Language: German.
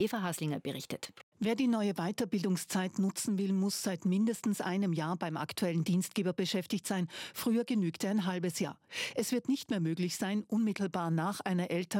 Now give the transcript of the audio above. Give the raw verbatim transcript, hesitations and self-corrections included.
Eva Haslinger berichtet. Wer die neue Weiterbildungszeit nutzen will, muss seit mindestens einem Jahr beim aktuellen Dienstgeber beschäftigt sein. Früher genügte ein halbes Jahr. Es wird nicht mehr möglich sein, unmittelbar nach einer Eltern-